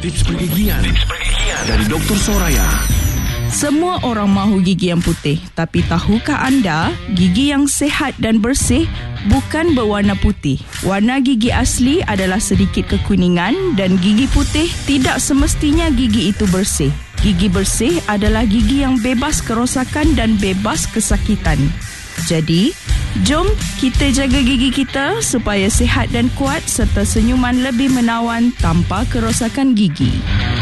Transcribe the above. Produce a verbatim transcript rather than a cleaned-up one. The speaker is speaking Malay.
Tips pergigian, Tips pergigian dari Doktor Soraya. Semua orang mahu gigi yang putih, tapi tahukah anda, gigi yang sihat dan bersih bukan berwarna putih. Warna gigi asli adalah sedikit kekuningan dan gigi putih tidak semestinya gigi itu bersih. Gigi bersih adalah gigi yang bebas kerosakan dan bebas kesakitan. Jadi, jom kita jaga gigi kita supaya sihat dan kuat serta senyuman lebih menawan tanpa kerosakan gigi.